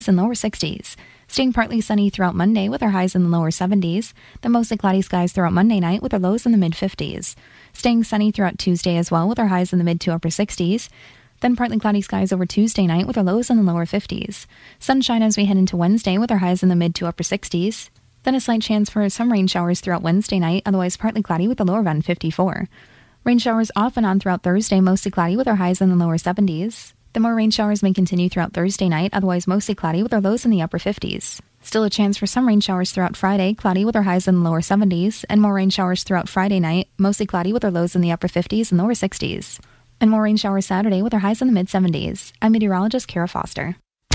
and lower 60s. Staying partly sunny throughout Monday with our highs in the lower 70s. Then mostly cloudy skies throughout Monday night with our lows in the mid-50s. Staying sunny throughout Tuesday as well with our highs in the mid to upper 60s. Then partly cloudy skies over Tuesday night with our lows in the lower 50s. Sunshine as we head into Wednesday with our highs in the mid to upper 60s. Then a slight chance for some rain showers throughout Wednesday night, otherwise partly cloudy with a low around 54. Rain showers off and on throughout Thursday, mostly cloudy with our highs in the lower 70s. The more rain showers may continue throughout Thursday night, otherwise mostly cloudy with our lows in the upper 50s. Still a chance for some rain showers throughout Friday, cloudy with our highs in the lower 70s, and more rain showers throughout Friday night, mostly cloudy with our lows in the upper 50s and lower 60s. And more rain showers Saturday with our highs in the mid-70s. I'm meteorologist Kara Foster.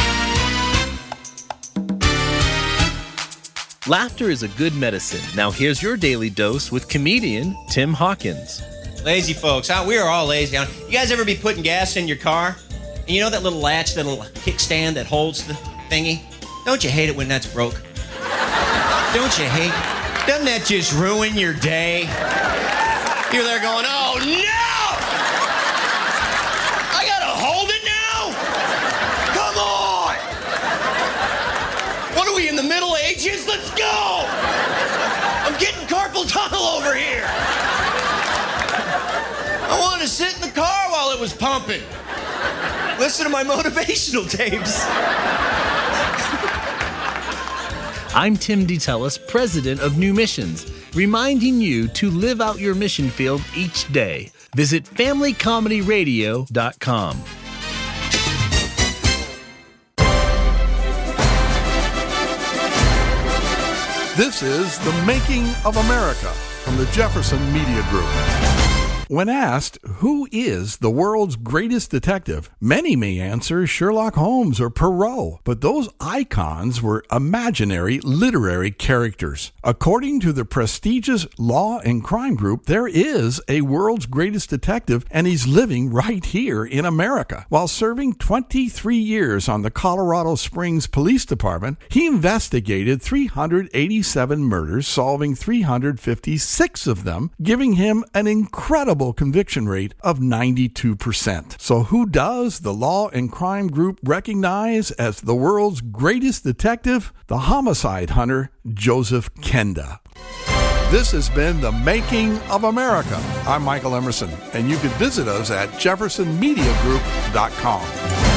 Laughter is a good medicine. Now here's your daily dose with comedian Tim Hawkins. Lazy folks, we are all lazy. You guys ever be putting gas in your car? And you know that little latch, that little kickstand that holds the thingy? Don't you hate it when that's broke? Don't you hate? Doesn't that just ruin your day? You're there going, oh no! I gotta hold it now? Come on! What are we in the Middle Ages? Let's go! I'm getting carpal tunnel over here. I wanted to sit in the car while it was pumping. Listen to my motivational tapes. I'm Tim DeTellis, president of New Missions, reminding you to live out your mission field each day. Visit FamilyComedyRadio.com. This is The Making of America from the Jefferson Media Group. When asked, who is the world's greatest detective, many may answer Sherlock Holmes or Poirot, but those icons were imaginary literary characters. According to the prestigious Law and Crime Group, there is a world's greatest detective, and he's living right here in America. While serving 23 years on the Colorado Springs Police Department, he investigated 387 murders, solving 356 of them, giving him an incredible conviction rate of 92%. So who does the Law and Crime Group recognize as the world's greatest detective? The homicide hunter, Joseph Kenda. This has been The Making of America. I'm Michael Emerson, and you can visit us at jeffersonmediagroup.com.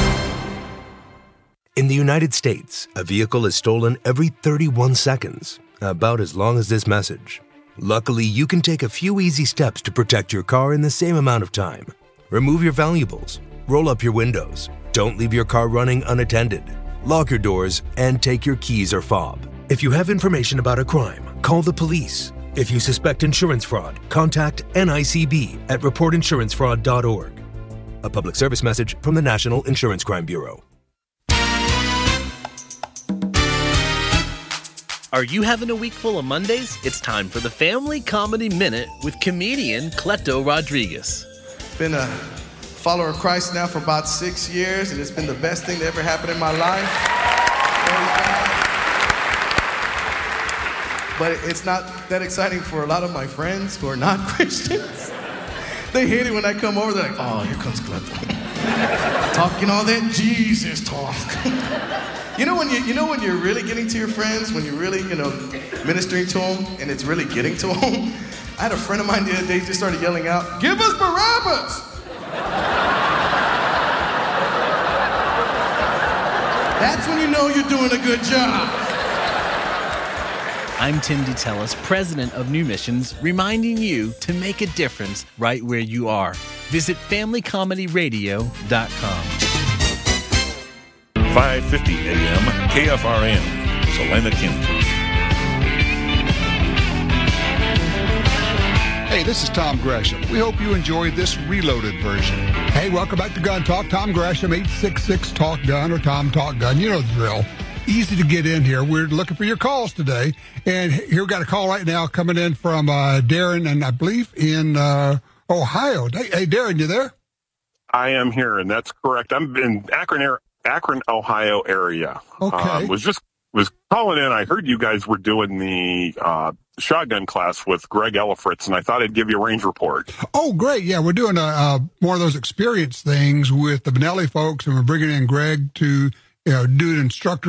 In the United States, a vehicle is stolen every 31 seconds, about as long as this message. Luckily, you can take a few easy steps to protect your car in the same amount of time. Remove your valuables, roll up your windows, don't leave your car running unattended, lock your doors, and take your keys or fob. If you have information about a crime, call the police. If you suspect insurance fraud, contact NICB at reportinsurancefraud.org. A public service message from the National Insurance Crime Bureau. Are you having a week full of Mondays? It's time for the Family Comedy Minute with comedian Cleto Rodriguez. Been a follower of Christ now for about 6 years, and it's been the best thing that ever happened in my life. But it's not that exciting for a lot of my friends who are not Christians. They hate it when I come over. They're like, oh, here comes Cleto. Talking all that Jesus talk. You know when you're really getting to your friends, when you're really, ministering to them, and it's really getting to them? I had a friend of mine the other day just started yelling out, "Give us Barabbas!" That's when you know you're doing a good job. I'm Tim DeTellis, president of New Missions, reminding you to make a difference right where you are. Visit FamilyComedyRadio.com. 5:50 a.m. KFRN, Salina, Kansas. Hey, this is Tom Gresham. We hope you enjoyed this reloaded version. Hey, welcome back to Gun Talk. Tom Gresham, 866-TALK-GUN or Tom Talk Gun. You know the drill. Easy to get in here. We're looking for your calls today. And here we got a call right now coming in from Darren, and I believe in Ohio. Hey, Darren, you there? I am here, and that's correct. I'm in Akron, Ohio area. Okay. Was calling in. I heard you guys were doing the shotgun class with Greg Ellifritz, and I thought I'd give you a range report. Oh, great. Yeah, we're doing one of those experience things with the Benelli folks, and we're bringing in Greg to do an instructor